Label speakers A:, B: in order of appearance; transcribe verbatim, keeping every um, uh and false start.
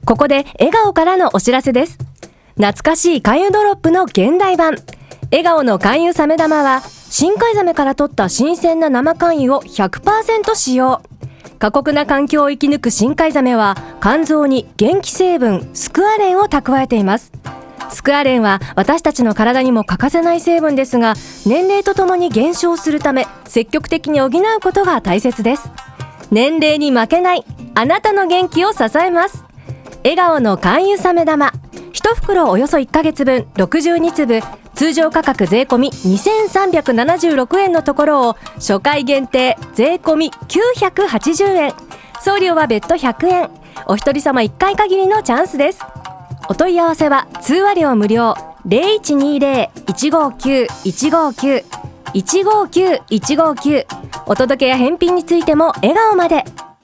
A: ここで笑顔からのお知らせです。懐かしい勧誘ドロップの現代版。笑顔の勧誘サメ玉は、深海ザメから取った新鮮な生肝油を ひゃくパーセント 使用。過酷な環境を生き抜く深海ザメは、肝臓に元気成分スクアレンを蓄えています。スクアレンは私たちの体にも欠かせない成分ですが、年齢とともに減少するため、積極的に補うことが大切です。年齢に負けない、あなたの元気を支えます。笑顔の肝油サメ玉。いち袋およそいっかげつぶん、ろくじゅうにつぶ、通常価格税込みにせんさんびゃくななじゅうろくえんのところを、初回限定税込みきゅうひゃくはちじゅうえん。送料は別途ひゃくえん。お一人様いっかい限りのチャンスです。お問い合わせは通話料無料 ゼロいちにゼロ いちごきゅう いちごきゅう いちごきゅう いちごきゅう。お届けや返品についても笑顔まで。